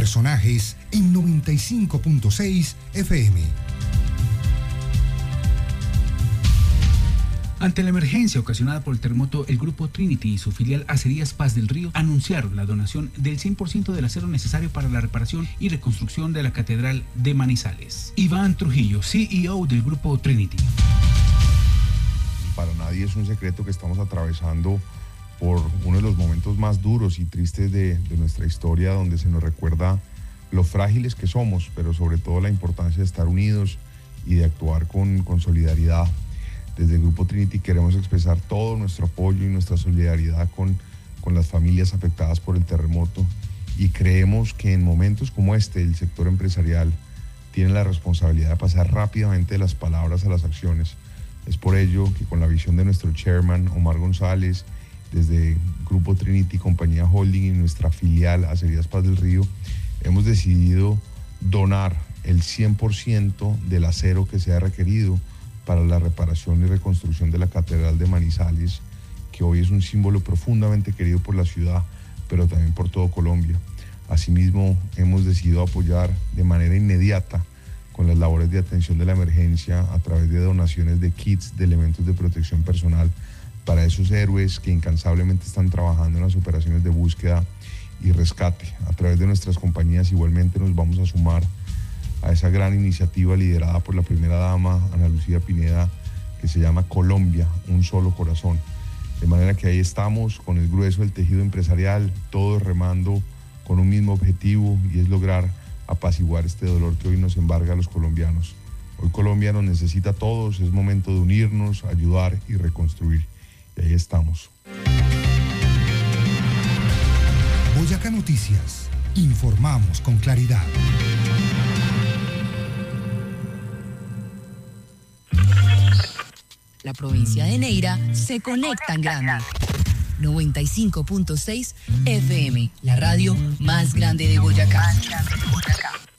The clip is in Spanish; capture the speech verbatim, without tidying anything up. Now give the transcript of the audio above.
personajes en noventa y cinco punto seis F M. Ante la emergencia ocasionada por el terremoto, el grupo Trinity y su filial Acerías Paz del Río anunciaron la donación del cien por ciento del acero necesario para la reparación y reconstrucción de la Catedral de Manizales. Iván Trujillo, C E O del grupo Trinity. Para nadie es un secreto que estamos atravesando por uno de los momentos más duros y tristes de, de nuestra historia, donde se nos recuerda lo frágiles que somos, pero sobre todo la importancia de estar unidos y de actuar con, con solidaridad. Desde el Grupo Trinity queremos expresar todo nuestro apoyo y nuestra solidaridad con, con las familias afectadas por el terremoto, y creemos que en momentos como este el sector empresarial tiene la responsabilidad de pasar rápidamente de las palabras a las acciones. Es por ello que con la visión de nuestro chairman Omar González, desde Grupo Trinity, Compañía Holding y nuestra filial Acerías Paz del Río, hemos decidido donar el cien por ciento del acero que sea requerido para la reparación y reconstrucción de la Catedral de Manizales, que hoy es un símbolo profundamente querido por la ciudad, pero también por todo Colombia. Asimismo, hemos decidido apoyar de manera inmediata con las labores de atención de la emergencia a través de donaciones de kits de elementos de protección personal para esos héroes que incansablemente están trabajando en las operaciones de búsqueda y rescate. A través de nuestras compañías igualmente nos vamos a sumar a esa gran iniciativa liderada por la primera dama, Ana Lucía Pineda, que se llama Colombia, un solo corazón. De manera que ahí estamos con el grueso del tejido empresarial, todos remando con un mismo objetivo, y es lograr apaciguar este dolor que hoy nos embarga a los colombianos. Hoy Colombia nos necesita a todos, es momento de unirnos, ayudar y reconstruir. Y ahí estamos. Boyacá Noticias. Informamos con claridad. La provincia de Neira se conecta en grande. noventa y cinco punto seis F M, la radio más grande de Boyacá.